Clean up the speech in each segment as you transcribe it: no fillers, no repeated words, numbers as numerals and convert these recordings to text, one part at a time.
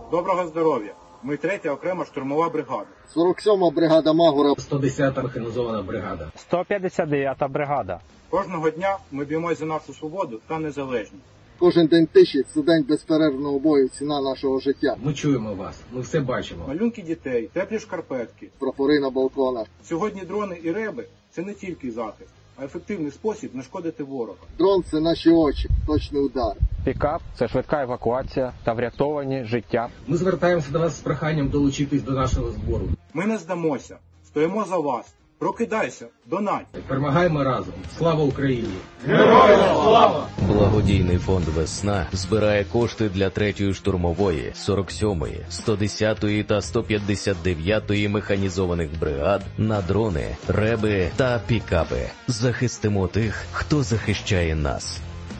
Доброго здоров'я! Ми 3-я окрема штурмова бригада. 47-ма бригада Магура. 110-та механізована бригада. 159-та бригада. Кожного дня ми б'ємось за нашу свободу та незалежність. Кожен день тиші – це день безперервного бою, ціна нашого життя. Ми чуємо вас, ми все бачимо. Малюнки дітей, теплі шкарпетки. Прапори на балконах. Сьогодні дрони і реби – це не тільки захист, а ефективний спосіб нашкодити ворога. Дрон – це наші очі, точний удар. Пікап – це швидка евакуація та врятовані життя. Ми звертаємося до вас з проханням долучитись до нашого збору. Ми не здамося, стоїмо за вас. Прокидайся, донать. Перемагаємо разом. Слава Україні! Героям слава! Благодійний фонд «Весна» збирає кошти для 3-ї штурмової, 47-ї, 110-ї та 159-ї механізованих бригад на дрони, реби та пікапи. Захистимо тих, хто захищає нас.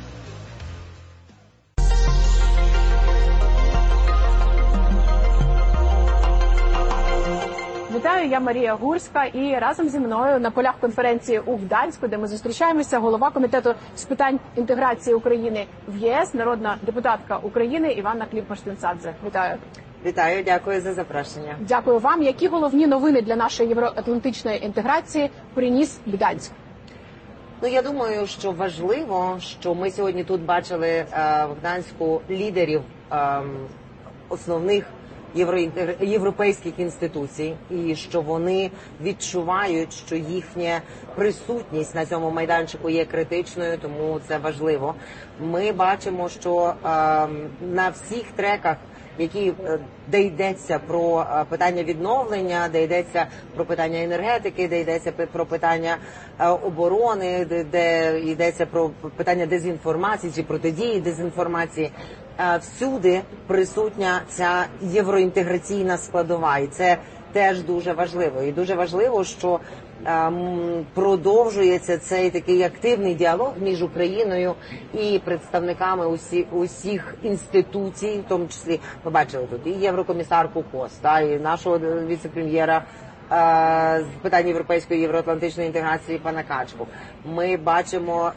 Вітаю, я Марія Гурська, і разом зі мною на полях конференції у Гданську, де ми зустрічаємося, голова комітету з питань інтеграції України в єС, народна депутатка України Іванна Климпуш-Цинцадзе. Вітаю. Вітаю, дякую за запрошення. Дякую вам. Які головні новини для нашої євроатлантичної інтеграції приніс Гданськ? Я думаю, що важливо, що ми сьогодні тут бачили в Гданську лідерів основних європейських інституцій, і що вони відчувають, що їхня присутність на цьому майданчику є критичною, тому це важливо. Ми бачимо, що на всіх треках, де йдеться про питання відновлення, де йдеться про питання енергетики, де йдеться про питання оборони, де йдеться про питання дезінформації чи протидії дезінформації, всюди присутня ця євроінтеграційна складова, і це теж дуже важливо. І дуже важливо, що продовжується цей такий активний діалог між Україною і представниками усіх інституцій, в тому числі ми бачили тут і єврокомісарку Коста, і нашого віце-прем'єра з питань європейської євроатлантичної інтеграції пана Качку. Ми бачимо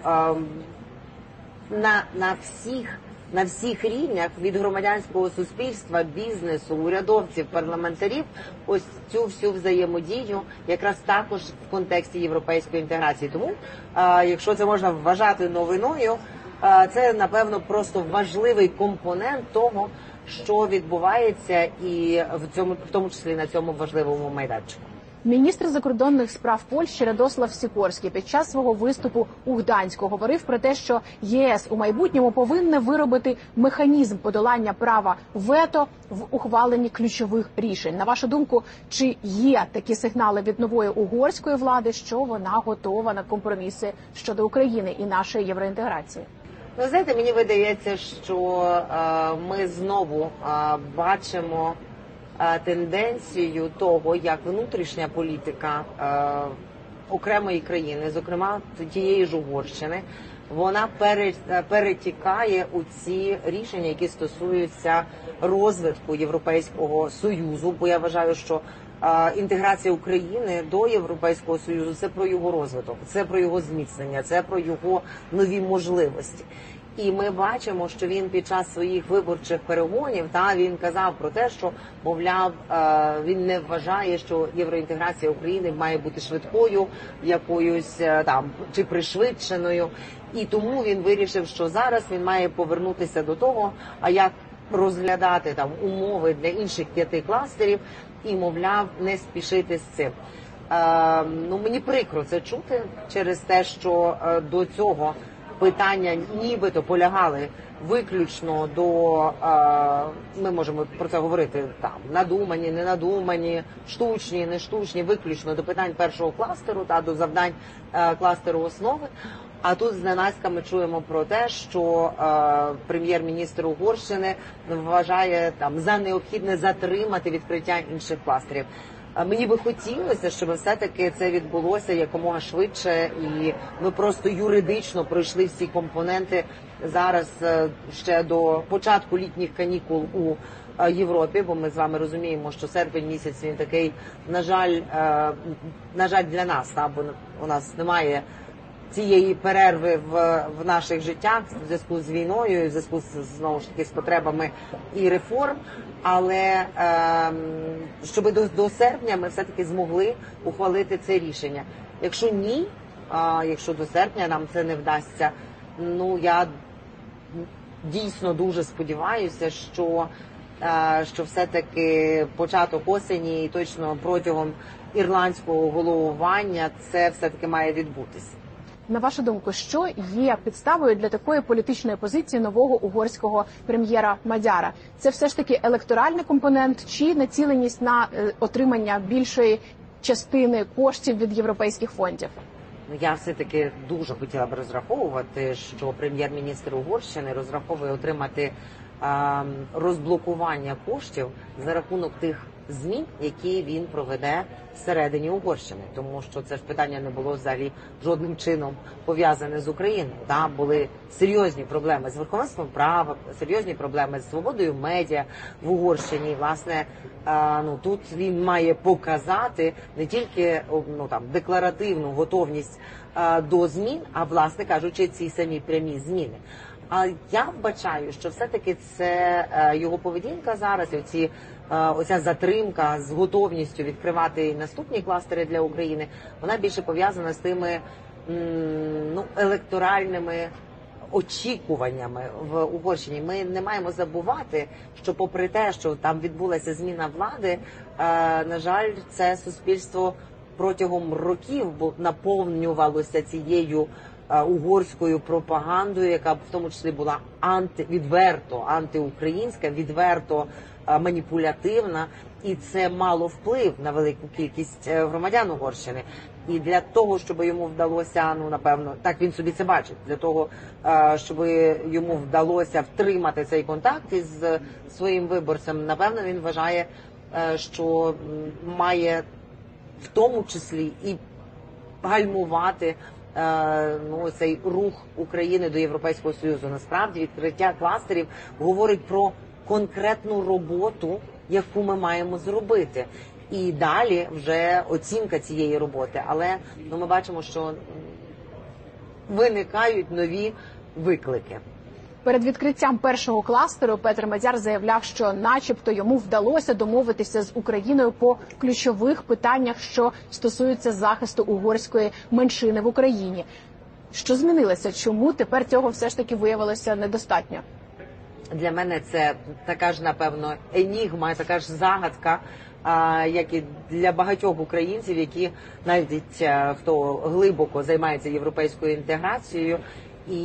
на всіх рівнях, від громадянського суспільства, бізнесу, урядовців, парламентарів, ось цю всю взаємодію якраз також в контексті європейської інтеграції. Тому, якщо це можна вважати новиною, це, напевно, просто важливий компонент того, що відбувається і в тому числі на цьому важливому майданчику. Міністр закордонних справ Польщі Радослав Сікорський під час свого виступу у Гданську говорив про те, що ЄС у майбутньому повинне виробити механізм подолання права вето в ухваленні ключових рішень. На вашу думку, чи є такі сигнали від нової угорської влади, що вона готова на компроміси щодо України і нашої євроінтеграції? Знаєте, мені видається, що ми знову бачимо тенденцію того, як внутрішня політика окремої країни, зокрема тієї ж Угорщини, вона перетікає у ці рішення, які стосуються розвитку Європейського Союзу, бо я вважаю, що інтеграція України до Європейського Союзу – це про його розвиток, це про його зміцнення, це про його нові можливості. І ми бачимо, що він під час своїх виборчих перегонів, він казав про те, що, мовляв, він не вважає, що євроінтеграція України має бути швидкою, якоюсь чи пришвидшеною. І тому він вирішив, що зараз він має повернутися до того, а як розглядати умови для інших 5 кластерів і, мовляв, не спішити з цим. Мені прикро це чути через те, що до цього питання нібито полягали виключно до, ми можемо про це говорити, надумані, не надумані, штучні, не штучні, виключно до питань першого кластеру та до завдань кластеру основи. А тут зненацька ми чуємо про те, що прем'єр-міністр Угорщини вважає за необхідне затримати відкриття інших кластерів. Мені би хотілося, щоб все-таки це відбулося якомога швидше, і ми просто юридично пройшли всі компоненти зараз ще до початку літніх канікул у Європі, бо ми з вами розуміємо, що серпень місяць він такий, на жаль для нас, бо у нас немає цієї перерви в наших життях в зв'язку з війною, в зв'язку знову ж таки з потребами і реформ. Але щоб до серпня ми все-таки змогли ухвалити це рішення. Якщо ні, якщо до серпня нам це не вдасться, ну я дійсно дуже сподіваюся, що все-таки початок осені і точно протягом ірландського головування це все-таки має відбутися. На вашу думку, що є підставою для такої політичної позиції нового угорського прем'єра Мадяра? Це все ж таки електоральний компонент чи націленість на отримання більшої частини коштів від європейських фондів? Я все-таки дуже хотіла б розраховувати, що прем'єр-міністр Угорщини розраховує отримати розблокування коштів за рахунок тих змін, які він проведе всередині Угорщини. Тому що це ж питання не було взагалі жодним чином пов'язане з Україною. Там були серйозні проблеми з верховенством права, серйозні проблеми з свободою медіа в Угорщині. Власне, тут він має показати не тільки декларативну готовність до змін, а, власне кажучи, ці самі прямі зміни. А я вбачаю, що все-таки це його поведінка зараз, оця затримка з готовністю відкривати наступні кластери для України, вона більше пов'язана з тими електоральними очікуваннями в Угорщині. Ми не маємо забувати, що попри те, що там відбулася зміна влади, на жаль, це суспільство протягом років наповнювалося цією угорською пропагандою, яка в тому числі була відверто антиукраїнська, відверто маніпулятивна, і це мало вплив на велику кількість громадян Угорщини. І для того, щоб йому вдалося, напевно, так він собі це бачить, для того, щоб йому вдалося втримати цей контакт із своїм виборцем, напевно, він вважає, що має в тому числі і гальмувати цей рух України до Європейського Союзу. Насправді, відкриття кластерів говорить про конкретну роботу, яку ми маємо зробити. І далі вже оцінка цієї роботи. Але ми бачимо, що виникають нові виклики. Перед відкриттям першого кластеру Петр Мадяр заявляв, що начебто йому вдалося домовитися з Україною по ключових питаннях, що стосуються захисту угорської меншини в Україні. Що змінилося? Чому тепер цього все ж таки виявилося недостатньо? Для мене це така ж, напевно, енігма, така ж загадка, як і для багатьох українців, які навіть хто глибоко займається європейською інтеграцією. І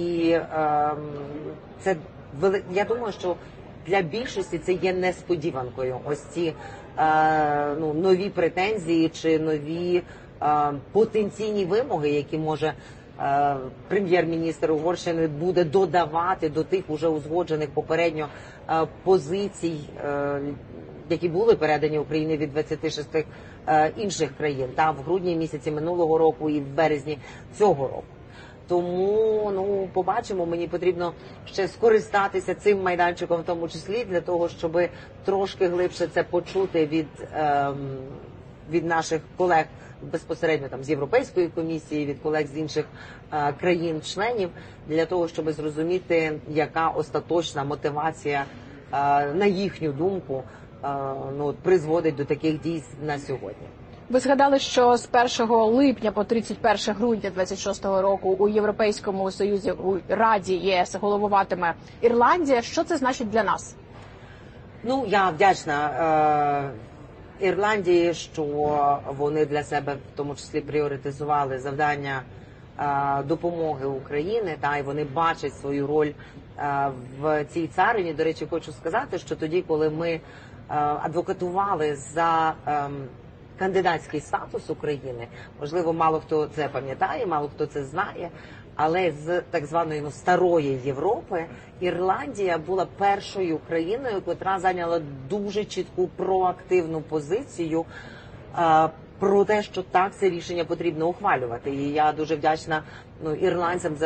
я думаю, що для більшості це є несподіванкою. Ось ці нові претензії чи нові потенційні вимоги, які може прем'єр-міністр Угорщини буде додавати до тих уже узгоджених попередньо позицій, які були передані Україні від 26 інших країн, в грудні місяці минулого року і в березні цього року. Тому, побачимо, мені потрібно ще скористатися цим майданчиком, в тому числі, для того, щоб трошки глибше це почути від наших колег безпосередньо з Європейської комісії, від колег з інших країн-членів, для того, щоб зрозуміти, яка остаточна мотивація, на їхню думку, призводить до таких дій на сьогодні. Ви згадали, що з 1 липня по 31 грудня 26-го року у Європейському Союзі, у Раді ЄС головуватиме Ірландія. Що це значить для нас? Я вдячна Ірландії, що вони для себе в тому числі пріоритизували завдання допомоги України, і вони бачать свою роль в цій царині. До речі, хочу сказати, що тоді, коли ми адвокатували за кандидатський статус України, можливо, мало хто це пам'ятає, мало хто це знає, але з так званої старої Європи Ірландія була першою країною, яка зайняла дуже чітку проактивну позицію про те, що так, це рішення потрібно ухвалювати. І я дуже вдячна ірландцям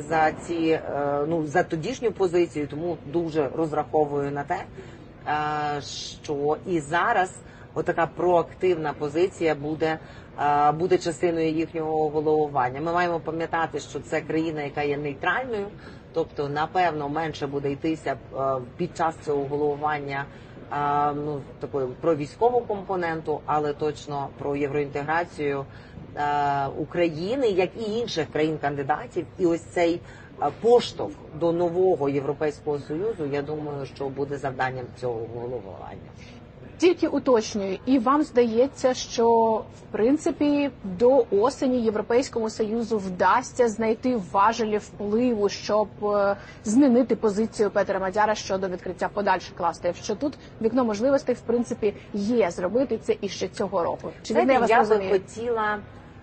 за тодішню позицію, тому дуже розраховую на те, що і зараз отака проактивна позиція буде бути частиною їхнього головування. Ми маємо пам'ятати, що це країна, яка є нейтральною, тобто, напевно, менше буде йтися під час цього головування такої про військову компоненту, але точно про євроінтеграцію України, як і інших країн-кандидатів. І ось цей поштовх до нового Європейського Союзу, я думаю, що буде завданням цього головування. Тільки уточнюю, і вам здається, що в принципі до осені Європейському Союзу вдасться знайти важелі впливу, щоб змінити позицію Петра Мадяра щодо відкриття подальших кластерів? Що тут вікно можливостей в принципі є зробити це і ще цього року? Чи він не вас розуміє? Я би хотіла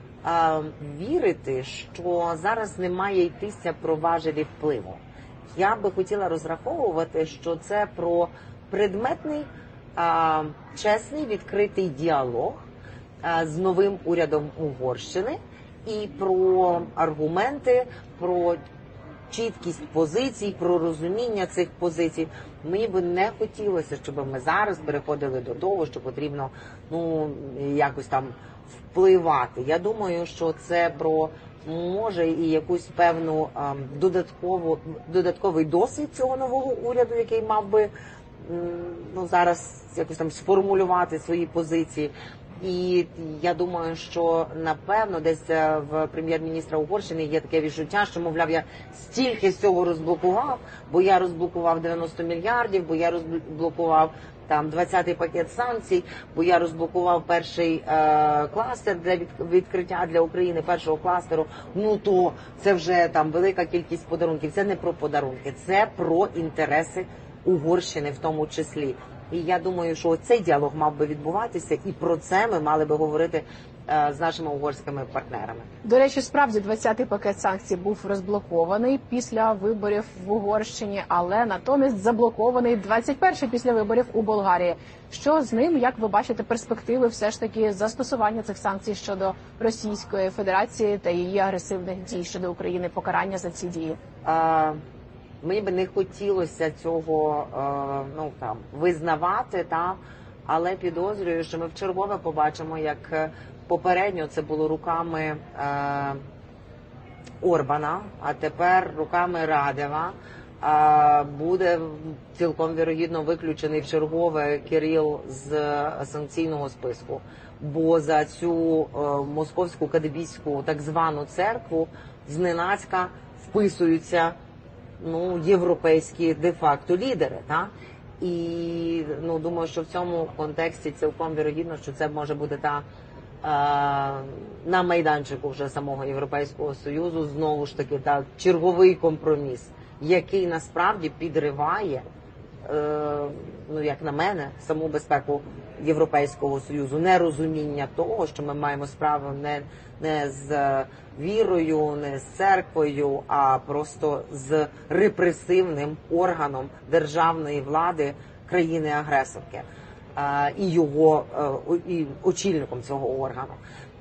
вірити, що зараз не має йтися про важелі впливу. Я би хотіла розраховувати, що це про предметний, чесний, відкритий діалог з новим урядом Угорщини і про аргументи, про чіткість позицій, про розуміння цих позицій. Мені би не хотілося, щоб ми зараз переходили до того, що потрібно якось там впливати. Я думаю, що це про, може, і якусь певну додатковий досвід цього нового уряду, який мав би зараз якось там сформулювати свої позиції. І я думаю, що напевно десь в прем'єр-міністра Угорщини є таке відчуття, що, мовляв, я стільки з цього розблокував, бо я розблокував 90 мільярдів, бо я розблокував там 20-й пакет санкцій, бо я розблокував перший кластер для відкриття для України першого кластеру. То це вже там велика кількість подарунків. Це не про подарунки, це про інтереси Угорщини в тому числі. І я думаю, що цей діалог мав би відбуватися, і про це ми мали би говорити з нашими угорськими партнерами. До речі, справді 20-й пакет санкцій був розблокований після виборів в Угорщині, але натомість заблокований 21-й після виборів у Болгарії. Що з ним, як ви бачите, перспективи все ж таки застосування цих санкцій щодо Російської Федерації та її агресивних дій щодо України, покарання за ці дії? Мені би не хотілося цього визнавати, але підозрюю, що ми вчергове побачимо, як попередньо це було руками Орбана, а тепер руками Радєва. Буде цілком вірогідно виключений вчергове Кирил з санкційного списку, бо за цю московську кадебійську так звану церкву зненацька вписуються європейські де-факто лідери, і думаю, що в цьому контексті цілком вірогідно, що це може бути на майданчику вже самого Європейського Союзу знову ж таки черговий компроміс, який насправді підриває, як на мене, саму безпеку Європейського Союзу, нерозуміння того, що ми маємо справу не з вірою, не з церквою, а просто з репресивним органом державної влади країни-агресорки і очільником цього органу.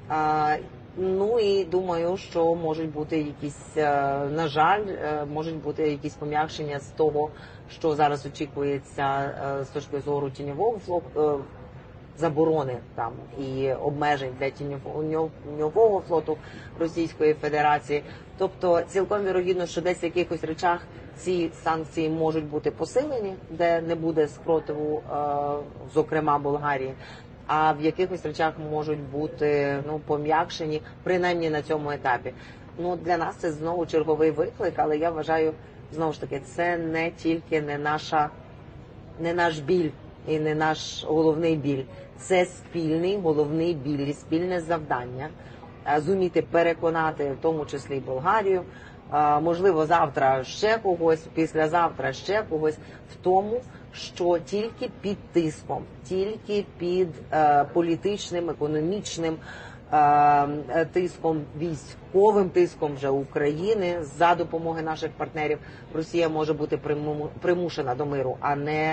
І думаю, що можуть бути якісь, на жаль, можуть бути якісь пом'якшення з того, що зараз очікується з точки зору тіньового флоту, заборони там і обмежень для тіньового флоту Російської Федерації. Тобто цілком вірогідно, що десь в якихось речах ці санкції можуть бути посилені, де не буде спротиву, зокрема Болгарії, а в якихось речах можуть бути пом'якшені, принаймні на цьому етапі. Для нас це знову черговий виклик, але я вважаю, знову ж таки, це не тільки не наш біль і не наш головний біль. Це спільний головний біль і спільне завдання зуміти переконати, в тому числі і Болгарію, можливо, завтра ще когось, післязавтра ще когось, в тому, що тільки під тиском, тільки під політичним, економічним тиском, військовим тиском вже України за допомоги наших партнерів Росія може бути примушена до миру, а не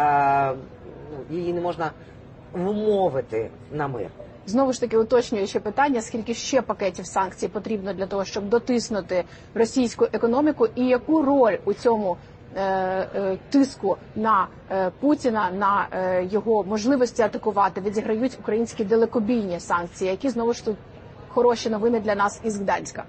її не можна вмовити на мир. Знову ж таки, уточнюючи питання, скільки ще пакетів санкцій потрібно для того, щоб дотиснути російську економіку, і яку роль у цьому тиску на Путіна, на його можливості атакувати, відіграють українські далекобійні санкції, які знову ж тут хороші новини для нас із Гданська.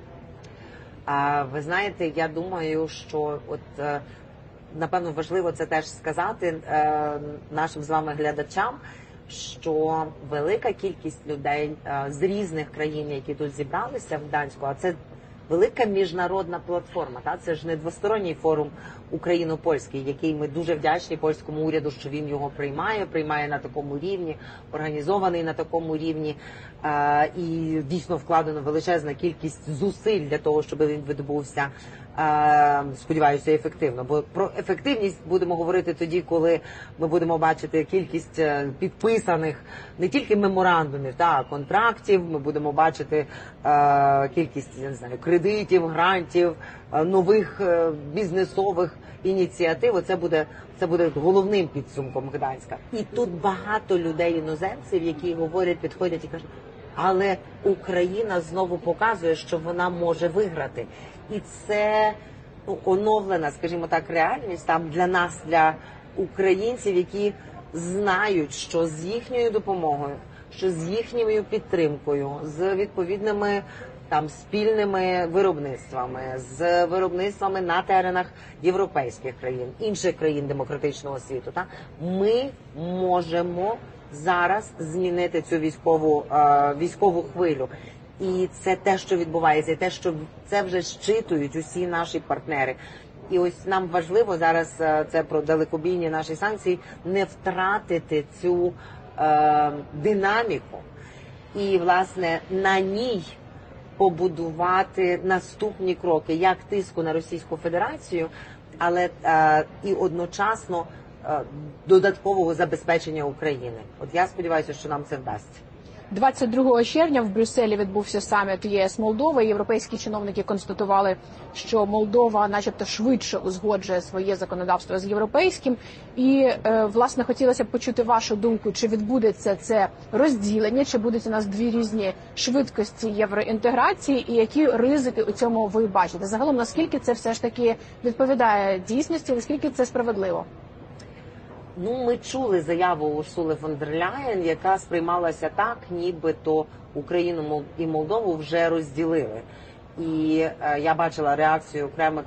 Ви знаєте, я думаю, що напевно важливо це теж сказати нашим з вами глядачам, що велика кількість людей з різних країн, які тут зібралися в Гданську, а це велика міжнародна платформа. Це ж не двосторонній форум україно-польський, який ми дуже вдячні польському уряду, що він його приймає на такому рівні, організований на такому рівні. І дійсно вкладено величезна кількість зусиль для того, щоб він відбувся, сподіваюся, ефективно. Бо про ефективність будемо говорити тоді, коли ми будемо бачити кількість підписаних не тільки меморандумів, а контрактів, ми будемо бачити кількість, я не знаю, кредитів, грантів, нових бізнесових ініціатив. Це буде головним підсумком Гданська. І тут багато людей, іноземців, які говорять, підходять і кажуть, але Україна знову показує, що вона може виграти. І це оновлена, скажімо так, реальність там для нас, для українців, які знають, що з їхньою допомогою, що з їхньою підтримкою, з відповідними там спільними виробництвами, з виробництвами на теренах європейських країн, інших країн демократичного світу, ми можемо зараз змінити цю військову хвилю. І це те, що відбувається, і те, що це вже щитують усі наші партнери. І ось нам важливо зараз, це про далекобійні наші санкції, не втратити цю динаміку і, власне, на ній побудувати наступні кроки, як тиску на Російську Федерацію, але і одночасно додаткового забезпечення України. От я сподіваюся, що нам це вдасться. 22 червня в Брюсселі відбувся саміт ЄС-Молдова. Європейські чиновники констатували, що Молдова начебто швидше узгоджує своє законодавство з європейським. І, власне, хотілося б почути вашу думку, чи відбудеться це розділення, чи будуть у нас дві різні швидкості євроінтеграції, і які ризики у цьому ви бачите? Загалом, наскільки це все ж таки відповідає дійсності, наскільки це справедливо? Ми чули заяву Урсули фон дер Ляєн, яка сприймалася так, нібито Україну і Молдову вже розділили. І я бачила реакцію окремих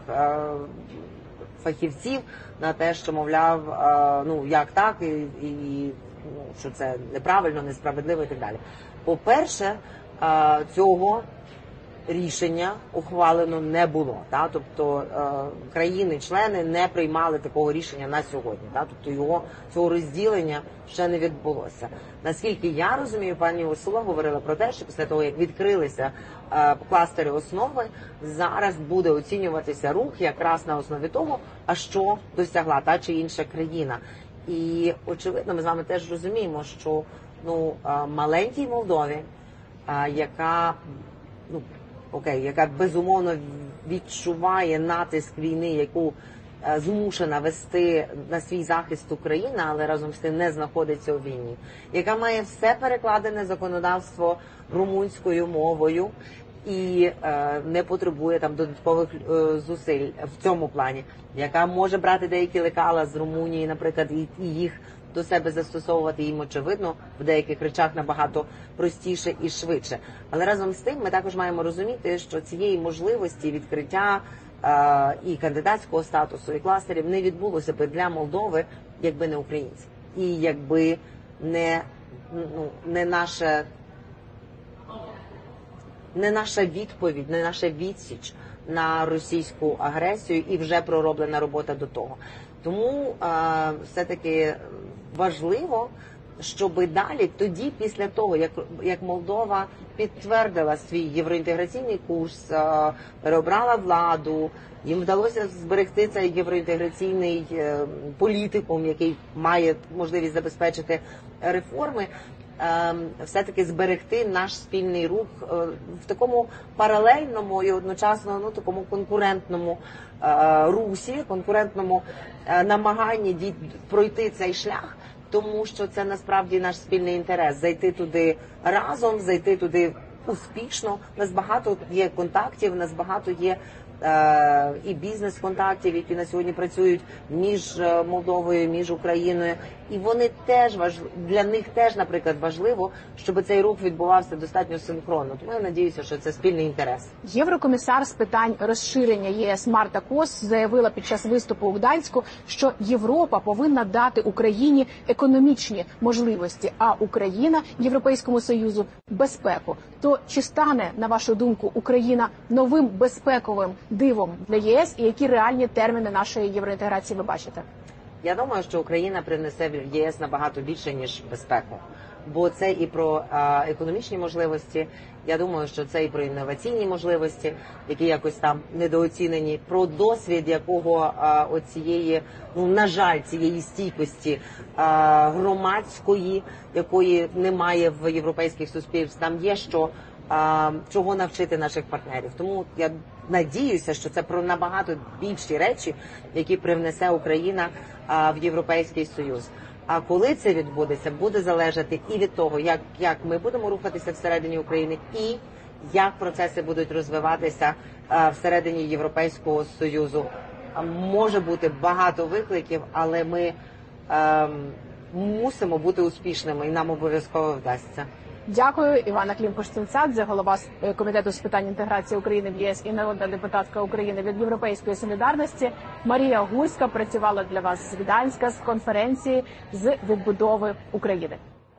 фахівців на те, що, мовляв, як так, і що це неправильно, несправедливо і так далі. По-перше, цього рішення ухвалено не було. Тобто країни-члени не приймали такого рішення на сьогодні. Тобто цього розділення ще не відбулося. Наскільки я розумію, пані Урсула говорила про те, що після того, як відкрилися кластери основи, зараз буде оцінюватися рух якраз на основі того, а що досягла та чи інша країна. І, очевидно, ми з вами теж розуміємо, що маленькій Молдові, яка безумовно відчуває натиск війни, яку змушена вести на свій захист Україна, але разом з тим не знаходиться у війні, яка має все перекладене законодавство румунською мовою і не потребує там додаткових зусиль в цьому плані, яка може брати деякі лекала з Румунії, наприклад, і їх до себе застосовувати, їм, очевидно, в деяких речах набагато простіше і швидше. Але разом з тим ми також маємо розуміти, що цієї можливості відкриття і кандидатського статусу, і кластерів не відбулося б для Молдови, якби не українці. І якби не наша відповідь, не наша відсіч на російську агресію і вже пророблена робота до того. Тому все-таки важливо, щоб далі, тоді, після того, як Молдова підтвердила свій євроінтеграційний курс, переобрала владу, їм вдалося зберегти цей євроінтеграційний політикум, який має можливість забезпечити реформи, все-таки зберегти наш спільний рух в такому паралельному і одночасно такому конкурентному русі, конкурентному намаганні пройти цей шлях, тому що це насправді наш спільний інтерес – зайти туди разом, зайти туди успішно. У нас багато є контактів, у нас багато є і бізнес-контактів, які на сьогодні працюють між Молдовою, між Україною. І вони теж для них теж, наприклад, важливо, щоб цей рух відбувався достатньо синхронно. Тому я надіюся, що це спільний інтерес. Єврокомісар з питань розширення ЄС Марта Кос заявила під час виступу у Гданську, що Європа повинна дати Україні економічні можливості, а Україна Європейському Союзу безпеку. То чи стане, на вашу думку, Україна новим безпековим дивом для ЄС, і які реальні терміни нашої євроінтеграції ви бачите? Я думаю, що Україна принесе в ЄС набагато більше, ніж безпеку. Бо це і про економічні можливості, я думаю, що це і про інноваційні можливості, які якось там недооцінені, про досвід, якого оцієї, на жаль, цієї стійкості громадської, якої немає в європейських суспільствах. Там є чого навчити наших партнерів. Тому я надіюся, що це про набагато більші речі, які привнесе Україна в Європейський Союз. А коли це відбудеться, буде залежати і від того, як ми будемо рухатися всередині України, і як процеси будуть розвиватися всередині Європейського Союзу. Може бути багато викликів, але ми мусимо бути успішними, і нам обов'язково вдасться. Дякую. Івана Климпуш-Цинцадзе, голова Комітету з питань інтеграції України в ЄС і народна депутатка України від Європейської солідарності. Марія Гурська працювала для вас з Гданська з конференції з відбудови України.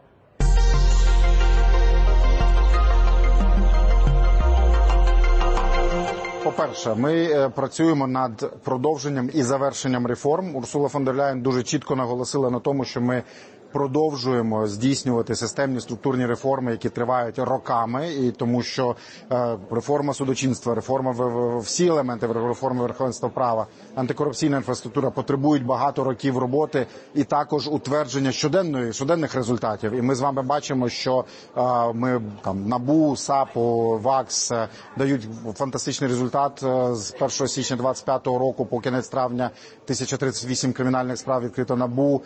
По-перше, ми працюємо над продовженням і завершенням реформ. Урсула фон дер Ляєн дуже чітко наголосила на тому, що ми продовжуємо здійснювати системні структурні реформи, які тривають роками, і тому що реформа судочинства, всі елементи реформи верховенства права, антикорупційна інфраструктура потребують багато років роботи і також утвердження щоденних результатів. І ми з вами бачимо, що ми НАБУ, САПу, ВАКС дають фантастичний результат. З 1 січня 2025 року по кінець травня 1038 кримінальних справ відкрито НАБУ,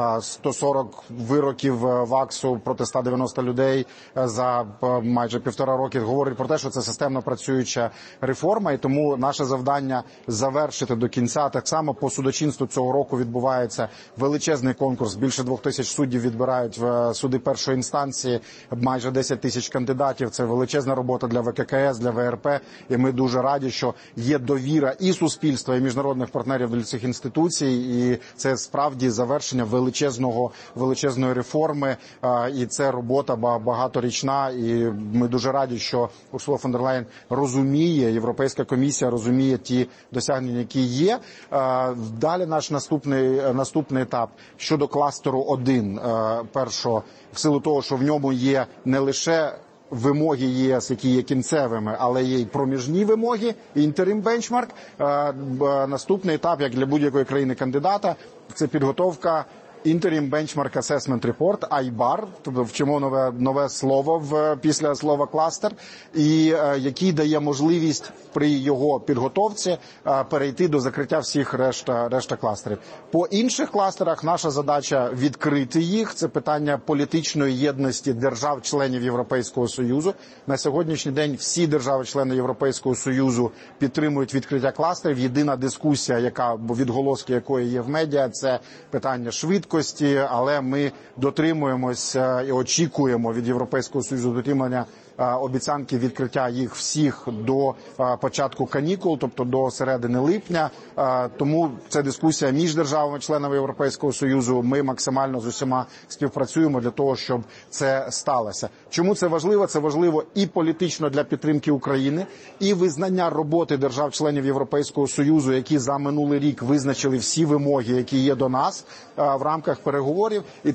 140 вироків ВАКСу проти 190 людей за майже 1,5 роки говорить про те, що це системно працююча реформа, і тому наше завдання завершити до кінця. Так само по судочинству цього року відбувається величезний конкурс, більше 2000 суддів відбирають в суди першої інстанції, майже 10 тисяч кандидатів, це величезна робота для ВККС, для ВРП, і ми дуже раді, що є довіра і суспільства, і міжнародних партнерів до цих інституцій, і це справді завершення величезної реформи, і це робота багаторічна, і ми дуже раді, що Урсула фон дер Ляєн розуміє, Європейська комісія розуміє ті досягнення, які є. Далі наш наступний етап щодо кластеру 1. Першого, в силу того, що в ньому є не лише вимоги ЄС, які є кінцевими, але є й проміжні вимоги, інтерим бенчмарк. Наступний етап, як для будь-якої країни-кандидата, це підготовка Interim Benchmark Assessment Report, IBAR, тобто вчимо нове слово після слова кластер, і який дає можливість при його підготовці перейти до закриття всіх решта кластерів. По інших кластерах наша задача відкрити їх. Це питання політичної єдності держав-членів Європейського Союзу. На сьогоднішній день всі держави-члени Європейського Союзу підтримують відкриття кластерів. Єдина дискусія, відголоски якої є в медіа, це питання швидкості, але ми дотримуємося і очікуємо від Європейського Союзу дотримання обіцянки відкриття їх всіх до початку канікул, тобто до середини липня. Тому це дискусія між державами-членами Європейського Союзу. Ми максимально з усіма співпрацюємо для того, щоб це сталося. Чому це важливо? Це важливо і політично для підтримки України, і визнання роботи держав-членів Європейського Союзу, які за минулий рік визначили всі вимоги, які є до нас в рамках переговорів. І